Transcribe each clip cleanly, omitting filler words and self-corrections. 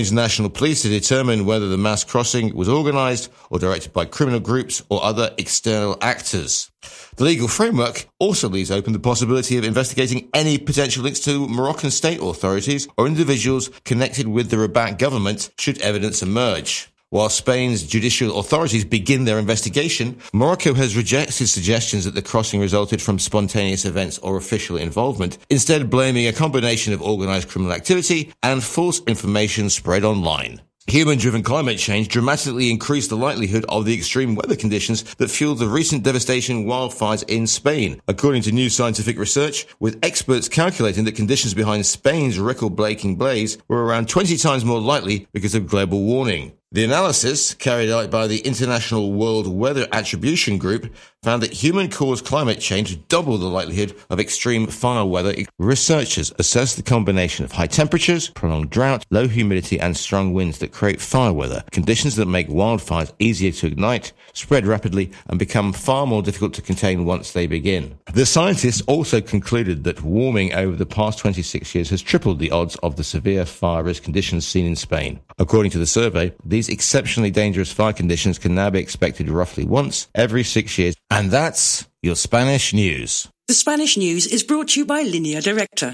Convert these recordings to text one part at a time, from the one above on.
National Police to determine whether the mass crossing was organised or directed by criminal groups or other external actors. The legal framework also leaves open the possibility of investigating any potential links to Moroccan state authorities or individuals connected with the Rabat government should evidence emerge. While Spain's judicial authorities begin their investigation, Morocco has rejected suggestions that the crossing resulted from spontaneous events or official involvement, instead blaming a combination of organised criminal activity and false information spread online. Human-driven climate change dramatically increased the likelihood of the extreme weather conditions that fueled the recent devastating wildfires in Spain, according to new scientific research, with experts calculating that conditions behind Spain's record-breaking blaze were around 20 times more likely because of global warming. The analysis, carried out by the International World Weather Attribution Group, found that human-caused climate change doubled the likelihood of extreme fire weather. Researchers assessed the combination of high temperatures, prolonged drought, low humidity and strong winds that create fire weather, conditions that make wildfires easier to ignite, spread rapidly and become far more difficult to contain once they begin. The scientists also concluded that warming over the past 26 years has tripled the odds of the severe fire risk conditions seen in Spain. According to the survey, these exceptionally dangerous fire conditions can now be expected roughly once every 6 years. And that's your Spanish news. The Spanish news is brought to you by Línea Directa.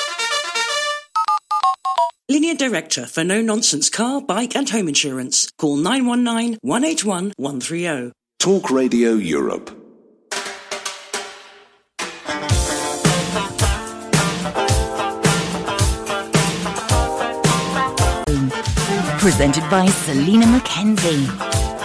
Línea Directa for no-nonsense car, bike and home insurance. Call 919-181-130. Talk Radio Europe. Presented by Selena Mackenzie.